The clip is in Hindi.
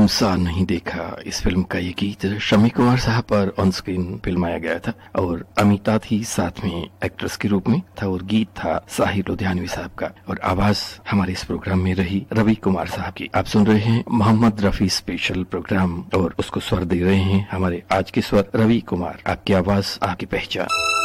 सा नहीं देखा, इस फिल्म का ये गीत शम्मी कुमार साहब पर ऑन स्क्रीन फिल्माया गया था और अमिता थी साथ में एक्ट्रेस के रूप में था और गीत था साहिर लुधियानवी साहब का और आवाज हमारे इस प्रोग्राम में रही रवि कुमार साहब की। आप सुन रहे हैं मोहम्मद रफी स्पेशल प्रोग्राम और उसको स्वर दे रहे हैं हमारे आज के स्वर रवि कुमार। आपकी आवाज आपकी पहचान।